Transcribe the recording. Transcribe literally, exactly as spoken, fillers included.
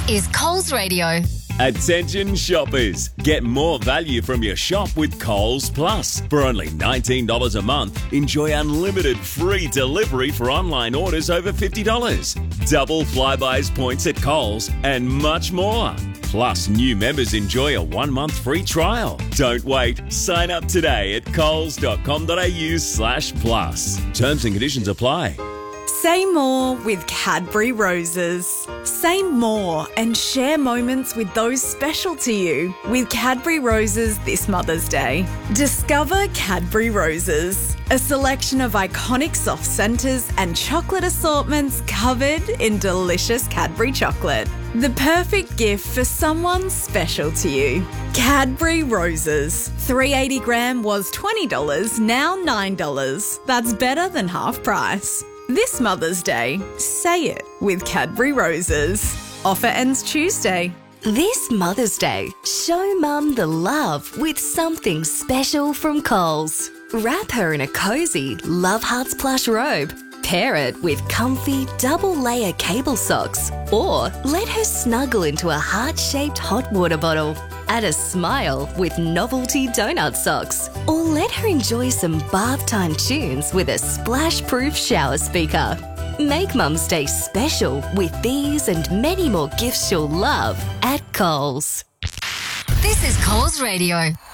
is Coles Radio. Attention shoppers, get more value from your shop with Coles Plus. For only nineteen dollars a month, enjoy unlimited free delivery for online orders over fifty dollars, double Flybuys points at Coles, and much more. Plus, new members enjoy a one-month free trial. Don't wait. Sign up today at coles.com.au slash plus. Terms and conditions apply. Say more with Cadbury Roses. Say more and share moments with those special to you with Cadbury Roses this Mother's Day. Discover Cadbury Roses, a selection of iconic soft centres and chocolate assortments covered in delicious Cadbury chocolate. The perfect gift for someone special to you. Cadbury Roses. three eighty gram was twenty dollars, now nine dollars. That's better than half price. This Mother's Day, say it with Cadbury Roses. Offer ends Tuesday. This Mother's Day, show Mum the love with something special from Coles. Wrap her in a cosy Love Hearts plush robe. Pair it with comfy double-layer cable socks, or let her snuggle into a heart-shaped hot water bottle. Add a smile with novelty donut socks, or let her enjoy some bath time tunes with a splash-proof shower speaker. Make Mum's Day special with these and many more gifts she'll love at Coles. This is Coles Radio.